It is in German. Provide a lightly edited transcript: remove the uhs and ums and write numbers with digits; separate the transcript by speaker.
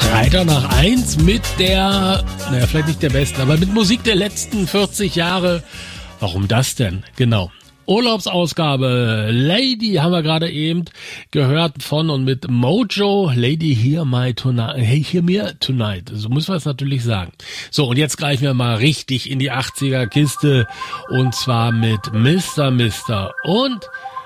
Speaker 1: Freitag nach 1 mit der, naja, vielleicht nicht der besten, aber mit Musik der letzten 40 Jahre. Warum das denn? Genau. Urlaubsausgabe. Lady haben wir gerade eben gehört von und mit Mojo. Lady Hear Me Tonight. Hey, Hear Me Tonight. So muss man es natürlich sagen. So, und jetzt greifen wir mal richtig in die 80er Kiste. Und zwar mit Mr. Und